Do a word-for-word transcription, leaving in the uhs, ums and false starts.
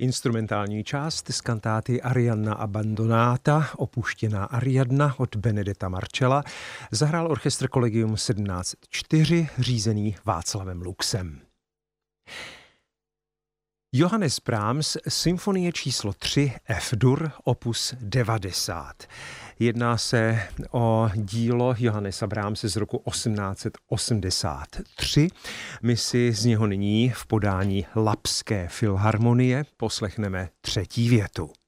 Instrumentální část z kantáty Arianna Abbandonata, opuštěná Ariadna od Benedetta Marcella, zahrál orchestr Collegium sedmnáct set čtyři, řízený Václavem Luxem. Johannes Brahms, symfonie číslo tři F-dur, opus devadesát. Jedná se o dílo Johannesa Brahmse z roku osmnáct set osmdesát tři. My si z něho nyní v podání Lapské filharmonie poslechneme třetí větu.